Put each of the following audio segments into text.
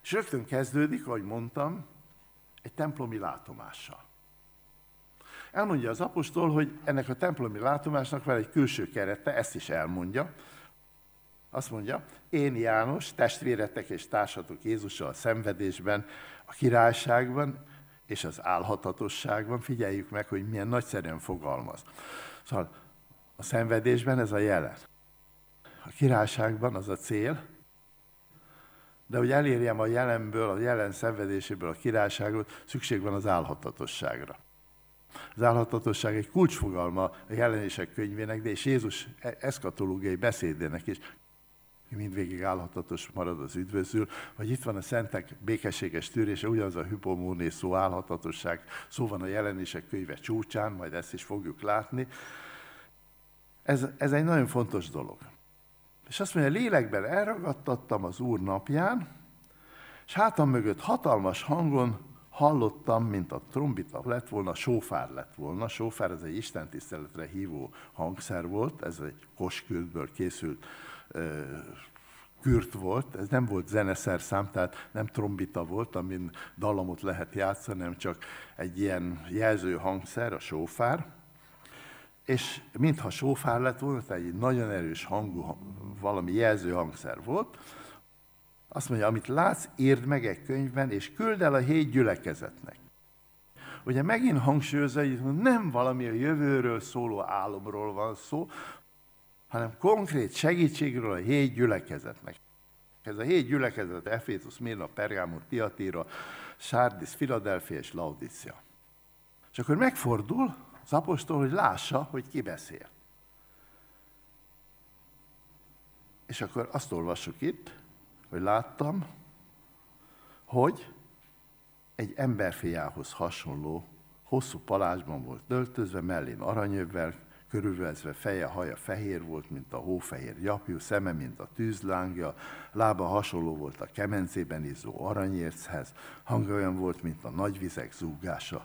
És rögtön kezdődik, ahogy mondtam, egy templomi látomással. Elmondja az apostol, hogy ennek a templomi látomásnak van egy külső kerete, ezt is elmondja. Azt mondja, én János, testvéretek és társatok Jézussal a szenvedésben, a királyságban és az álhatatosságban, figyeljük meg, hogy milyen nagyszerűen fogalmaz. Szóval a szenvedésben ez a jelen. A királyságban az a cél, de hogy elérjem a jelenből, a jelen szenvedéséből a királyságot, szükség van az álhatatosságra. Az álhatatosság egy kulcsfogalma a jelenések könyvének, de és Jézus eszkatológiai beszédének is, mindvégig álhatatos marad az üdvözül, hogy itt van a szentek békességes tűrése, ugyanaz a hypomóné szó, álhatatosság, szó van a jelenések könyve csúcsán, majd ezt is fogjuk látni. Ez egy nagyon fontos dolog. És azt mondja, lélekben elragadtattam az Úr napján, és hátam mögött hatalmas hangon hallottam, mint a trombita lett volna, sófár lett volna. Sófár ez egy istentiszteletre hívó hangszer volt, ez egy koskürtből készült kürt volt, ez nem volt zeneszerszám, tehát nem trombita volt, amin dallamot lehet játszani, hanem csak egy ilyen jelző hangszer, a sófár. És mintha sófár lett volna, tehát egy nagyon erős hangú, valami jelző hangszer volt, azt mondja, amit látsz, írd meg egy könyvben, és küld el a 7 gyülekezetnek. Ugye megint hangsúlyozza, hogy nem valami a jövőről szóló álomról van szó, hanem konkrét segítségről a 7 gyülekezetnek. Ez a 7 gyülekezet, Efézus, Mirna, Pergámon, Tiatira, Sárdis, Philadelphia és Laodicea. És akkor megfordul az apostol, hogy lássa, hogy ki beszél. És akkor azt olvassuk itt, hogy láttam, hogy egy emberfiához hasonló, hosszú palácsban volt öltözve, mellén aranyövvel, körülvezve, feje, haja fehér volt, mint a hófehér gyapjú, szeme, mint a tűzlángja, lába hasonló volt a kemencében izzó aranyérchez, hangja olyan volt, mint a nagy vizek zúgása.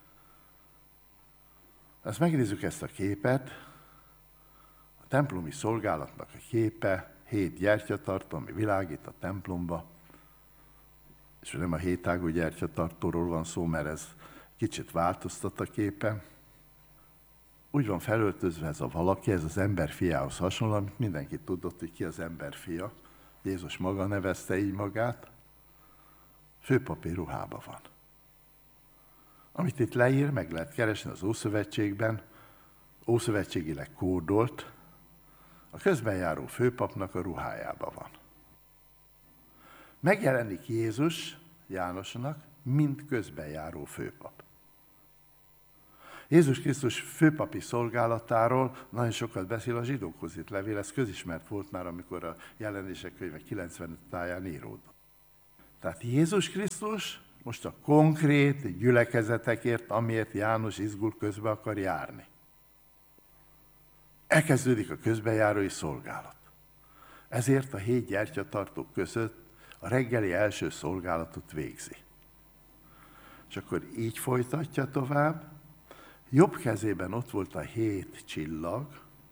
Ezt megnézzük ezt a képet, a templomi szolgálatnak a képe, 7 gyertyatartó, ami világít a templomba, és nem a 7 ágú gyertyatartóról van szó, mert ez kicsit változtat a képe. Úgy van felöltözve ez a valaki, ez az ember fiához hasonló, amit mindenki tudott, hogy ki az ember fia. Jézus maga nevezte így magát. Főpapi ruhában van. Amit itt leír, meg lehet keresni az Ószövetségben, ószövetségileg kódolt, a közben járó főpapnak a ruhájában van. Megjelenik Jézus Jánosnak, mint közben járó főpap. Jézus Krisztus főpapi szolgálatáról nagyon sokat beszél a zsidókhoz írt levél, ez közismert volt már, amikor a jelenések könyve 95 táján íródott. Tehát Jézus Krisztus most a konkrét gyülekezetekért, amiért János izgul, közbe akar járni. Elkezdődik a közbenjárói szolgálat. Ezért a 7 gyertyatartók között a reggeli első szolgálatot végzi. És akkor így folytatja tovább. Jobb kezében ott volt a 7 csillag,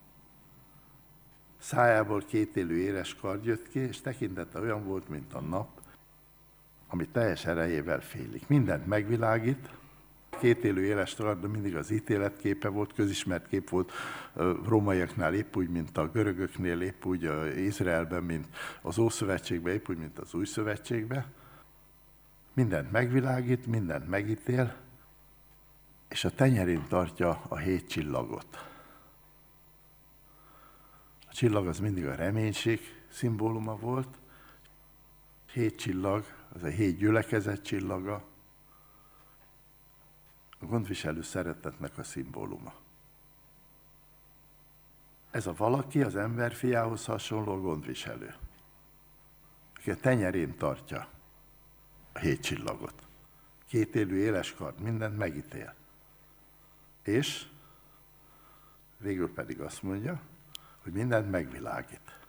szájából 2 élő éles kard jött ki, és tekintete olyan volt, mint a nap, ami teljes erejével félik. Mindent megvilágít, 2 élő éles kard mindig az ítéletképe volt, közismert kép volt rómaiaknál épp úgy, mint a görögöknél, épp úgy Izraelben, mint az Ószövetségben, épp úgy, mint az Új Szövetségben. Mindent megvilágít, mindent megítél, és a tenyerén tartja a 7 csillagot. A csillag az mindig a reménység szimbóluma volt. 7 csillag, az a 7 gyülekezet csillaga, a gondviselő szeretetnek a szimbóluma. Ez a valaki az emberfiához hasonló gondviselő, aki a tenyerén tartja a 7 csillagot. 2 élő éles kard, mindent megítél. És végül pedig azt mondja, hogy mindent megvilágít.